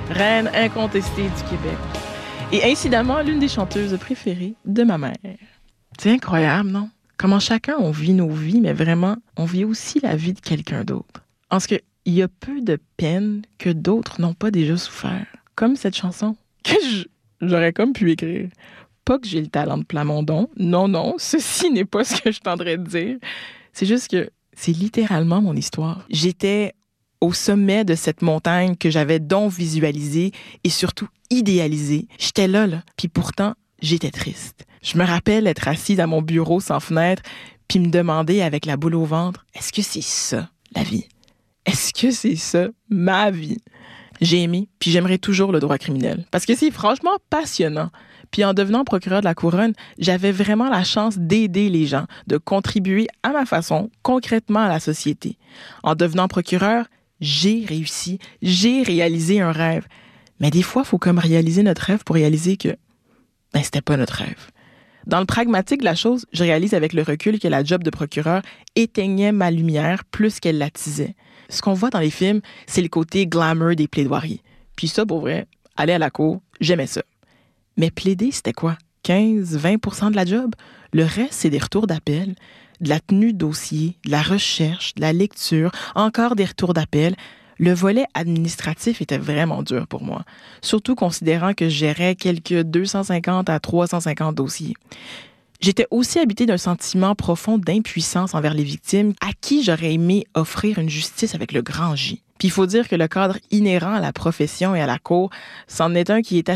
reine incontestée du Québec. Et incidemment, l'une des chanteuses préférées de ma mère. C'est incroyable, non? Comment chacun, on vit nos vies, mais vraiment, on vit aussi la vie de quelqu'un d'autre. En ce qu'il y a peu de peine que d'autres n'ont pas déjà souffert. Comme cette chanson que j'aurais comme pu écrire. Pas que j'ai le talent de Plamondon. Non, ceci n'est pas ce que je tendrais de dire. C'est juste que c'est littéralement mon histoire. J'étais au sommet de cette montagne que j'avais donc visualisée et surtout idéalisée. J'étais là. Puis pourtant, j'étais triste. Je me rappelle être assise à mon bureau sans fenêtre puis me demander avec la boule au ventre, est-ce que c'est ça, la vie? Est-ce que c'est ça, ma vie? J'ai aimé, puis j'aimerais toujours le droit criminel. Parce que c'est franchement passionnant. Puis en devenant procureur de la Couronne, j'avais vraiment la chance d'aider les gens, de contribuer à ma façon, concrètement à la société. En devenant procureur, j'ai réussi, j'ai réalisé un rêve. Mais des fois, il faut comme réaliser notre rêve pour réaliser que c'était pas notre rêve. Dans le pragmatique de la chose, je réalise avec le recul que la job de procureur éteignait ma lumière plus qu'elle l'attisait. Ce qu'on voit dans les films, c'est le côté glamour des plaidoiries. Puis ça, pour vrai, aller à la cour, j'aimais ça. Mais plaider, c'était quoi? 15-20% de la job? Le reste, c'est des retours d'appel, de la tenue de dossier, de la recherche, de la lecture, encore des retours d'appel. Le volet administratif était vraiment dur pour moi, surtout considérant que je gérais quelques 250 à 350 dossiers. J'étais aussi habitée d'un sentiment profond d'impuissance envers les victimes à qui j'aurais aimé offrir une justice avec le grand J. Puis il faut dire que le cadre inhérent à la profession et à la cour, c'en est un qui est